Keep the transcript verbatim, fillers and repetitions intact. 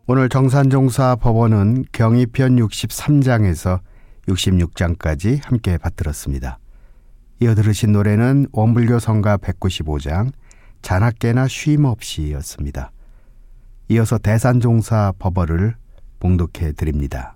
오늘 정산종사 법원은 경위편 육십삼 장에서 육십육 장까지 함께 받들었습니다. 이어 들으신 노래는 원불교 성가 백구십오 장 자나깨나 쉼없이였습니다. 이어서 대산종사 법어를 봉독해 드립니다.